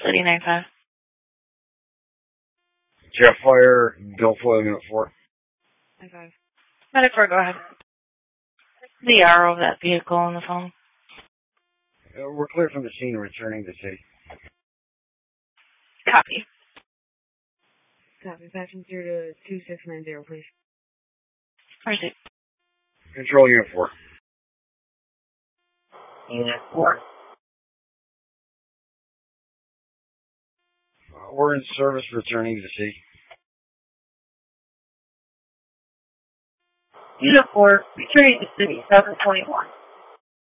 City 95. Jetfire, Guilfoyle, Unit 4. 95. Medic 4, go ahead. The hour of that vehicle on the phone. We're clear from the scene, returning to city. Copy. Copy. Passenger to 2690, please. Proceed. Control Unit 4. Unit 4. We're in service, returning to city. Unit 4, returning to city, 721.